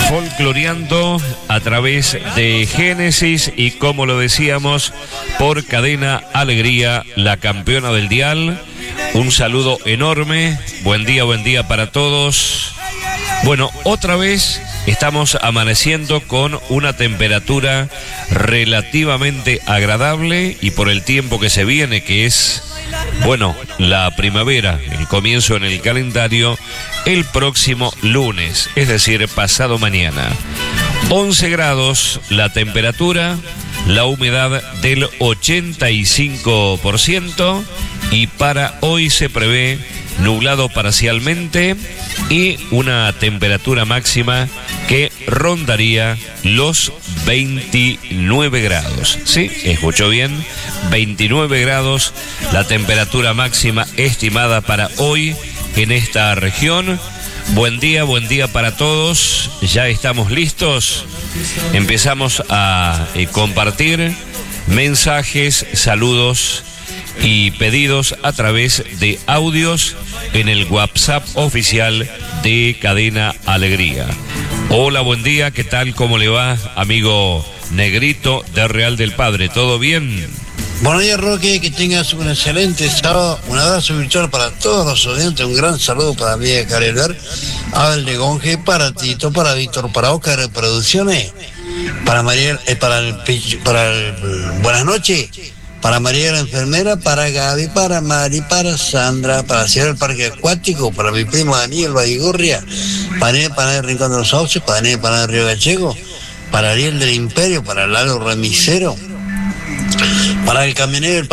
Folcloreando a través de Génesis y, como lo decíamos, por Cadena Alegría, la campeona del dial. Un saludo enorme, buen día para todos. Bueno, otra vez estamos amaneciendo con una temperatura relativamente agradable, y por el tiempo que se viene, que es, bueno, la primavera, el comienzo en el calendario, el próximo lunes, es decir, pasado mañana. 11 grados la temperatura, la humedad del 85%, y para hoy se prevé nublado parcialmente y una temperatura máxima que rondaría los 29 grados. ¿Sí? ¿Escuchó bien? 29 grados la temperatura máxima estimada para hoy en esta región. Buen día para todos. Ya estamos listos. Empezamos a compartir mensajes, saludos y pedidos a través de audios en el WhatsApp oficial de Cadena Alegría. Hola, buen día, ¿qué tal? ¿Cómo le va, amigo Negrito de Real del Padre? ¿Todo bien? Buenos días, Roque, que tengas un excelente sábado. Un abrazo virtual para todos los oyentes, un gran saludo para mí de Carelar, Abel de Gonge, para Tito, para Víctor, para Oscar de Producciones, para María, buenas noches, para María la enfermera, para Gaby, para Mari, para Sandra, para Sierra del Parque Acuático, para mi primo Daniel Baigorria, para el Rincón de los Sauces, para el Río Gallego, para Ariel del Imperio, para Lalo Remisero, para el camionero